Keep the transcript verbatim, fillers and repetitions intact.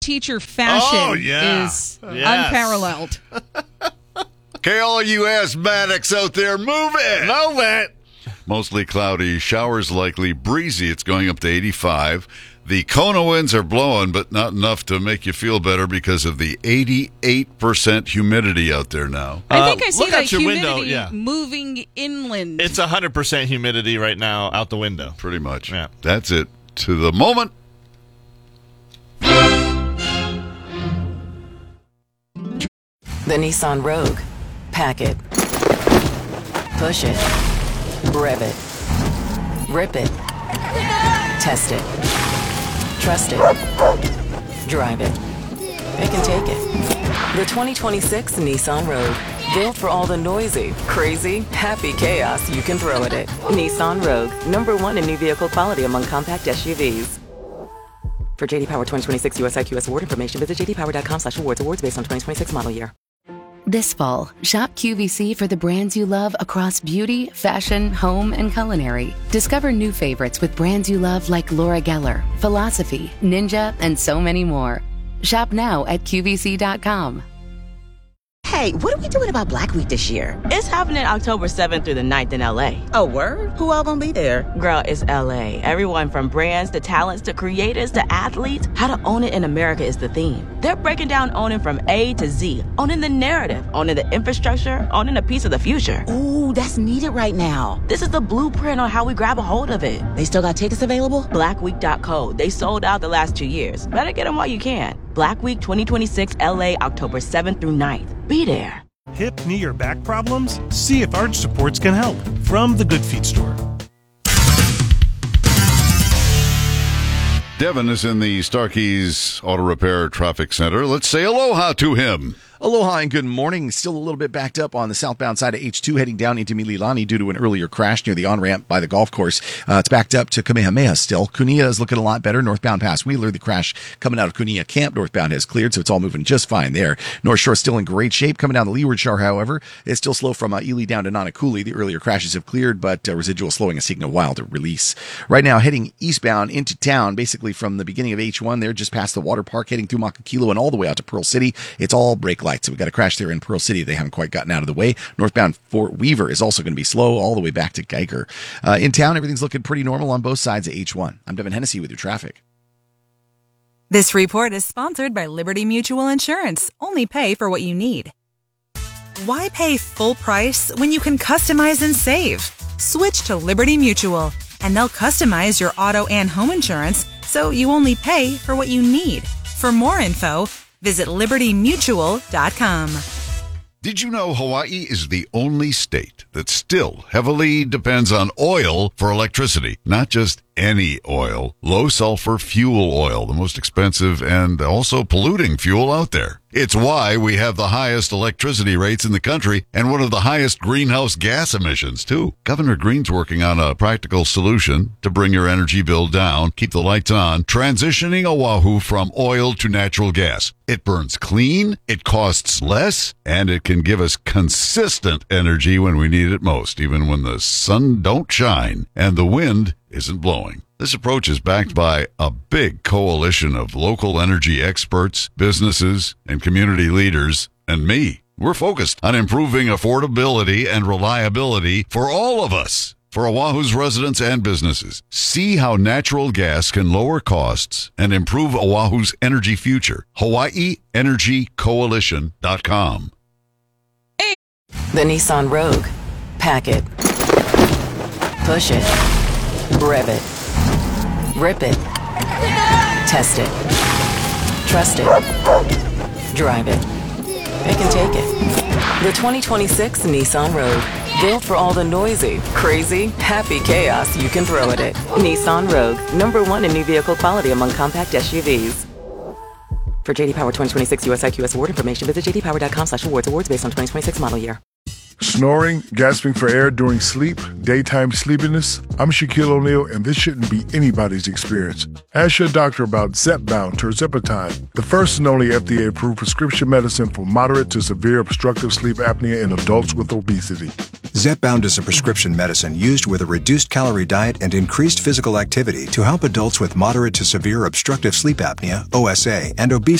teacher fashion oh, yeah. is yes. unparalleled. Okay, all you asthmatics out there, move it! Move it! Mostly cloudy, showers likely, breezy. It's going up to eighty-five. The Kona winds are blowing, but not enough to make you feel better because of the eighty-eight percent humidity out there now. I think I Uh, see look that out your humidity window, yeah. moving inland. It's one hundred percent humidity right now out the window. Pretty much. Yeah. That's it. To the moment. The Nissan Rogue. Pack it. Push it. Rev it. Rip it. Test it. Trust it. Drive it. It can take it. The twenty twenty-six Nissan Rogue. Built for all the noisy, crazy, happy chaos you can throw at it. Nissan Rogue. Number one in new vehicle quality among compact S U Vs. For J D Power twenty twenty-six U S I Q S award information, visit j d power dot com slash awards. Awards based on twenty twenty-six model year. This fall, shop Q V C for the brands you love across beauty, fashion, home, and culinary. Discover new favorites with brands you love like Laura Geller, Philosophy, Ninja, and so many more. Shop now at q v c dot com. Hey, what are we doing about Black Week this year? It's happening October seventh through the ninth in L A. Oh, word? Who all gonna be there? Girl, it's L A. Everyone from brands to talents to creators to athletes. How to own it in America is the theme. They're breaking down owning from A to Z. Owning the narrative, owning the infrastructure, owning a piece of the future. Ooh, that's needed right now. This is the blueprint on how we grab a hold of it. They still got tickets available? black week dot co. They sold out the last two years. Better get them while you can. Black Week twenty twenty-six L A, October seventh through ninth. Be there. Hip, knee, or back problems? See if Arch Supports can help. From the Good Feet Store. Devin is in the Starkey's Auto Repair Traffic Center. Let's say aloha to him. Aloha and good morning. Still a little bit backed up on the southbound side of H two heading down into Mililani due to an earlier crash near the on-ramp by the golf course. Uh, it's backed up to Kamehameha still. Kunia is looking a lot better. Northbound past Wheeler, the crash coming out of Kunia Camp northbound has cleared, so it's all moving just fine there. North Shore still in great shape. Coming down the Leeward Shore, however, it's still slow from uh, Ely down to Nanakuli. The earlier crashes have cleared, but uh, residual slowing is taking a while to release. Right now, heading eastbound into town, basically from the beginning of H one there, just past the water park, heading through Makakilo and all the way out to Pearl City. It's all brake lights. So we've got a crash there in Pearl City. They haven't quite gotten out of the way. Northbound Fort Weaver is also going to be slow all the way back to Geiger. Uh, in town, everything's looking pretty normal on both sides of H one. I'm Devin Hennessy with your traffic. This report is sponsored by Liberty Mutual Insurance. Only pay for what you need. Why pay full price when you can customize and save? Switch to Liberty Mutual, and they'll customize your auto and home insurance so you only pay for what you need. For more info, visit liberty mutual dot com. Did you know Hawaii is the only state that still heavily depends on oil for electricity? Not just any oil, low sulfur fuel oil, the most expensive and also polluting fuel out there. It's why we have the highest electricity rates in the country and one of the highest greenhouse gas emissions, too. Governor Green's working on a practical solution to bring your energy bill down, keep the lights on, transitioning Oahu from oil to natural gas. It burns clean, it costs less, and it can give us consistent energy when we need it most, even when the sun don't shine and the wind isn't blowing. This approach is backed by a big coalition of local energy experts, businesses, and community leaders, and me. We're focused on improving affordability and reliability for all of us, for Oahu's residents and businesses. See how natural gas can lower costs and improve Oahu's energy future. Hawaii Energy Coalition dot com. The Nissan Rogue. Pack it. Push it. Rev it. Rip it. Test it. Trust it. Drive it. It can take it. The twenty twenty-six Nissan Rogue. Built for all the noisy, crazy, happy chaos you can throw at it. Nissan Rogue. Number one in new vehicle quality among compact S U Vs. For J D Power twenty twenty-six U S I Q S award information, visit j d power dot com slash awards. Awards based on twenty twenty-six model year. Snoring, gasping for air during sleep, daytime sleepiness. I'm Shaquille O'Neal, and this shouldn't be anybody's experience. Ask your doctor about Zepbound tirzepatide, the first and only F D A-approved prescription medicine for moderate to severe obstructive sleep apnea in adults with obesity. Zepbound is a prescription medicine used with a reduced calorie diet and increased physical activity to help adults with moderate to severe obstructive sleep apnea, O S A, and obesity